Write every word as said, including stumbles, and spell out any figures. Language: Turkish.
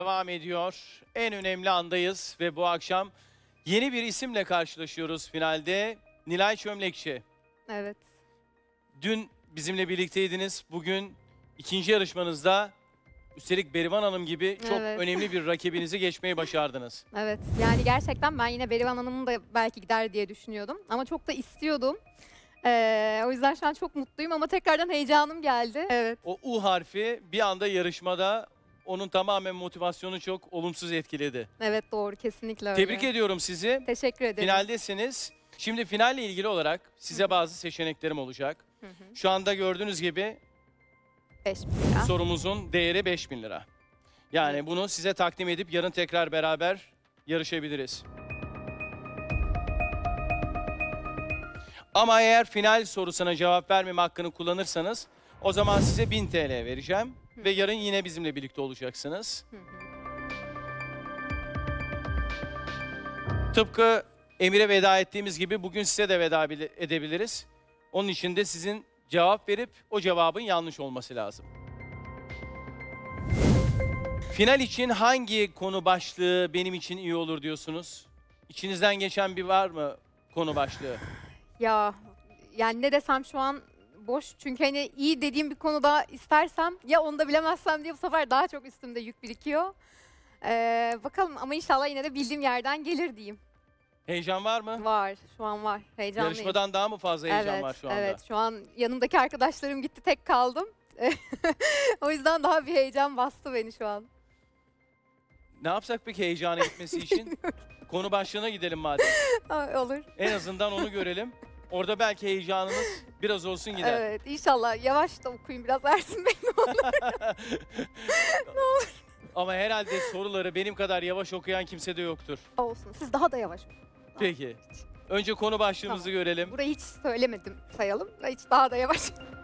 Devam ediyor. En önemli andayız ve bu akşam yeni bir isimle karşılaşıyoruz finalde. Nilay Çömlekçi. Evet. Dün bizimle birlikteydiniz. Bugün ikinci yarışmanızda üstelik Berivan Hanım gibi çok Evet. önemli bir rakibinizi geçmeyi başardınız. Evet. Yani gerçekten ben yine Berivan Hanım'ın da belki gider diye düşünüyordum. Ama çok da istiyordum. Ee, o yüzden şu an çok mutluyum ama tekrardan heyecanım geldi. Evet. O U harfi bir anda yarışmada onun tamamen motivasyonu çok olumsuz etkiledi. Evet doğru. Kesinlikle öyle. Tebrik ediyorum sizi. Teşekkür ederim. Finaldesiniz. Şimdi finalle ilgili olarak size bazı seçeneklerim olacak. Hı hı. Şu anda gördüğünüz gibi Beş bin lira. sorumuzun değeri beş bin lira. Yani Evet. bunu size takdim edip yarın tekrar beraber yarışabiliriz. Ama eğer final sorusuna cevap vermeme hakkını kullanırsanız o zaman size bin T L vereceğim. Ve yarın yine bizimle birlikte olacaksınız. Hı hı. Tıpkı Emir'e veda ettiğimiz gibi bugün size de veda bile- edebiliriz. Onun için de sizin cevap verip o cevabın yanlış olması lazım. Final için hangi konu başlığı benim için iyi olur diyorsunuz? İçinizden geçen bir var mı konu başlığı? Ya yani ne desem şu an boş. Çünkü hani iyi dediğim bir konuda istersem ya onu da bilemezsem diye bu sefer daha çok üstümde yük birikiyor. Ee, bakalım ama inşallah yine de bildiğim yerden gelir diyeyim. Heyecan var mı? Var. Şu an var. Heyecanlıyım. Yarışmadan daha mı fazla heyecan evet, var şu anda? Evet. Şu an yanımdaki arkadaşlarım gitti. Tek kaldım. O yüzden daha bir heyecan bastı beni şu an. Ne yapsak peki heyecanı gitmesi için? Konu başlığına gidelim madem. Ay, olur. En azından onu görelim. Orada belki heyecanınız biraz olsun gider. Evet. İnşallah yavaş da okuyayım biraz Ersin Bey. Ama herhalde soruları benim kadar yavaş okuyan kimse de yoktur. Olsun. Siz daha da yavaş. Peki. Önce konu başlığımızı Tamam. görelim. Burayı hiç söylemedim sayalım. Hiç daha da yavaş.